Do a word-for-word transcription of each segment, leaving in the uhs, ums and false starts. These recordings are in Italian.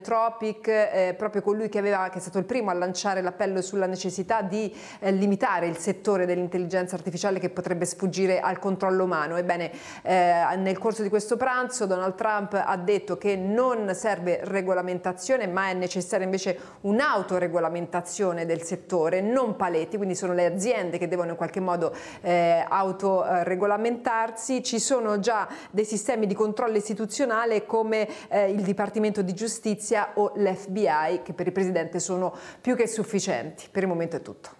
Tropic, eh, proprio colui che, aveva, che è stato il primo a lanciare l'appello sulla necessità di eh, limitare il settore dell'intelligenza artificiale che potrebbe sfuggire al controllo umano. Ebbene, eh, nel corso di questo pranzo Donald Trump ha detto che non serve regolamentazione, ma è necessaria invece un'autoregolamentazione del settore, non paletti, quindi sono le aziende che devono in qualche modo eh, autoregolamentarsi. Ci sono già dei sistemi di controllo istituzionale come eh, il Dipartimento di Giustizia o l'F B I, che per il Presidente sono più che sufficienti. Per il momento è tutto.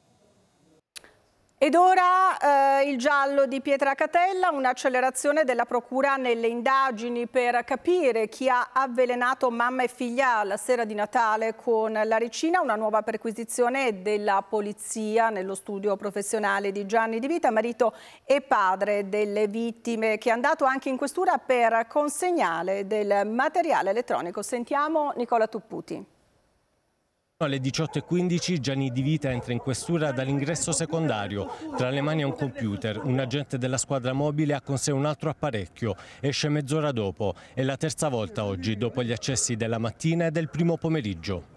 Ed ora eh, il giallo di Pietracatella, un'accelerazione della procura nelle indagini per capire chi ha avvelenato mamma e figlia la sera di Natale con la ricina, una nuova perquisizione della polizia nello studio professionale di Gianni Di Vita, marito e padre delle vittime, che è andato anche in questura per consegnare del materiale elettronico. Sentiamo Nicola Tupputi. Alle diciotto e quindici Gianni Di Vita entra in questura dall'ingresso secondario. Tra le mani ha un computer. Un agente della squadra mobile ha con sé un altro apparecchio. Esce mezz'ora dopo. È la terza volta oggi, dopo gli accessi della mattina e del primo pomeriggio.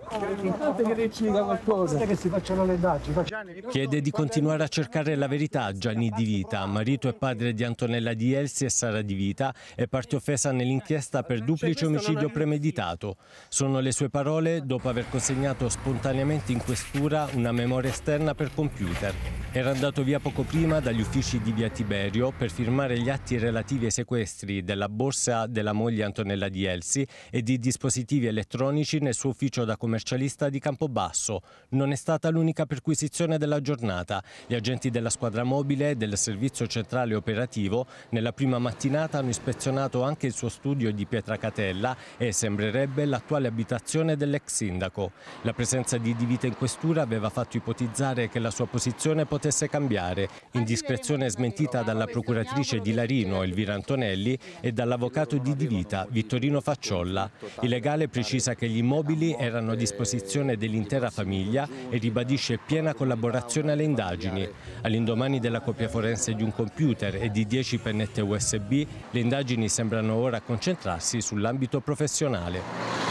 Chiede di continuare a cercare la verità Gianni Di Vita, marito e padre di Antonella Di Elsi e Sara Di Vita, è parte offesa nell'inchiesta per duplice omicidio premeditato. Sono le sue parole dopo aver consegnato spontaneamente in questura una memoria esterna per computer. Era andato via poco prima dagli uffici di via Tiberio per firmare gli atti relativi ai sequestri della borsa della moglie Antonella Di Elsi e di dispositivi elettronici nel suo ufficio da commercialista di Campobasso. Non è stata l'unica perquisizione della giornata. Gli agenti della squadra mobile e del servizio centrale operativo nella prima mattinata hanno ispezionato anche il suo studio di Pietracatella e, sembrerebbe, l'attuale abitazione dell'ex sindaco. La presenza di Di Vita in questura aveva fatto ipotizzare che la sua posizione potesse cambiare, indiscrezione smentita dalla procuratrice di Larino, Elvira Antonelli, e dall'avvocato di Di Vita, Vittorino Facciolla. Il legale precisa che gli immobili erano a disposizione dell'intera famiglia e ribadisce piena collaborazione alle indagini. All'indomani della copia forense di un computer e di dieci pennette U S B, le indagini sembrano ora concentrarsi sull'ambito professionale.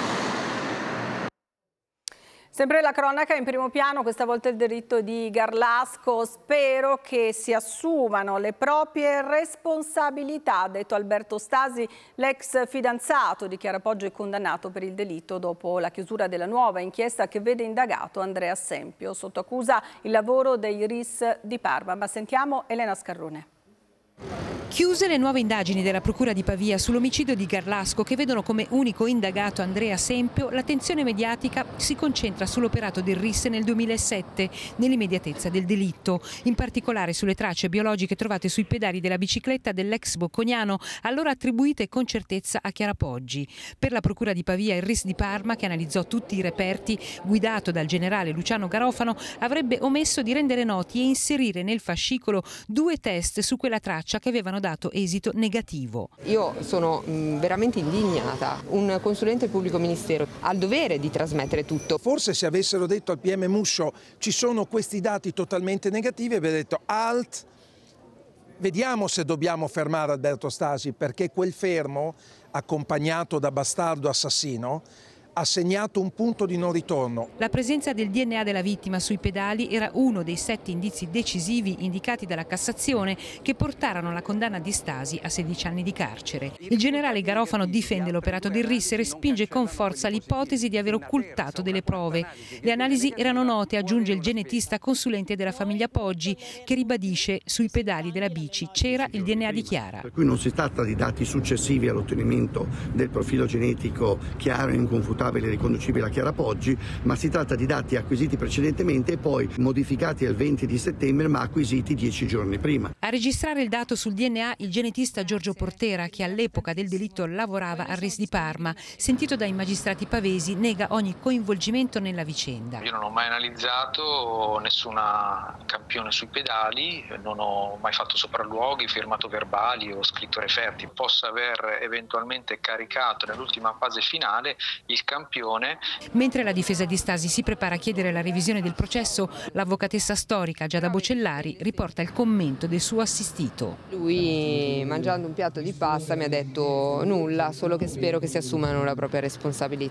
Sempre la cronaca in primo piano, questa volta il delitto di Garlasco. Spero che si assumano le proprie responsabilità, ha detto Alberto Stasi, l'ex fidanzato di Chiara Poggi, condannato per il delitto dopo la chiusura della nuova inchiesta che vede indagato Andrea Sempio. Sotto accusa il lavoro dei R I S di Parma. Ma sentiamo Elena Scarrone. Chiuse le nuove indagini della Procura di Pavia sull'omicidio di Garlasco, che vedono come unico indagato Andrea Sempio, l'attenzione mediatica si concentra sull'operato del R I S nel duemilasette, nell'immediatezza del delitto, in particolare sulle tracce biologiche trovate sui pedali della bicicletta dell'ex bocconiano, allora attribuite con certezza a Chiara Poggi. Per la Procura di Pavia il R I S di Parma, che analizzò tutti i reperti, guidato dal generale Luciano Garofano, avrebbe omesso di rendere noti e inserire nel fascicolo due test su quella traccia che avevano dato esito negativo. Io sono veramente indignata. Un consulente del pubblico ministero ha il dovere di trasmettere tutto. Forse se avessero detto al P M Muscio ci sono questi dati totalmente negativi, avrebbe detto alt, vediamo se dobbiamo fermare Alberto Stasi, perché quel fermo, accompagnato da bastardo assassino, ha segnato un punto di non ritorno. La presenza del D N A della vittima sui pedali era uno dei sette indizi decisivi indicati dalla Cassazione che portarono alla condanna di Stasi a sedici anni di carcere. Il generale Garofano difende l'operato del R I S e respinge con forza l'ipotesi di aver occultato delle prove. Le analisi erano note, aggiunge il genetista consulente della famiglia Poggi, che ribadisce sui pedali della bici c'era il D N A di Chiara. Per cui non si tratta di dati successivi all'ottenimento del profilo genetico chiaro e inconfutabile riconducibile a Chiara Poggi, ma si tratta di dati acquisiti precedentemente e poi modificati il venti di settembre, ma acquisiti dieci giorni prima. A registrare il dato sul D N A il genetista Giorgio Portera, che all'epoca del delitto lavorava al R I S di Parma, sentito dai magistrati pavesi, nega ogni coinvolgimento nella vicenda. Io non ho mai analizzato nessuna campione sui pedali, non ho mai fatto sopralluoghi, firmato verbali o scritto referti. Possa aver eventualmente caricato nell'ultima fase finale il campione. Mentre la difesa di Stasi si prepara a chiedere la revisione del processo, l'avvocatessa storica Giada Bocellari riporta il commento del suo assistito. Lui, mangiando un piatto di pasta, mi ha detto nulla, solo che spero che si assumano la propria responsabilità.